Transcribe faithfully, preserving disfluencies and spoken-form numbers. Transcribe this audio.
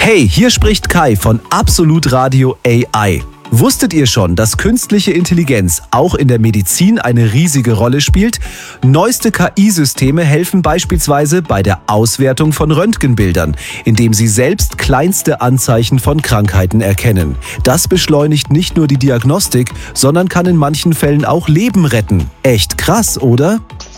Hey, hier spricht Kai von Absolut Radio A I. Wusstet ihr schon, dass künstliche Intelligenz auch in der Medizin eine riesige Rolle spielt? Neueste K I-Systeme helfen beispielsweise bei der Auswertung von Röntgenbildern, indem sie selbst kleinste Anzeichen von Krankheiten erkennen. Das beschleunigt nicht nur die Diagnostik, sondern kann in manchen Fällen auch Leben retten. Echt krass, oder?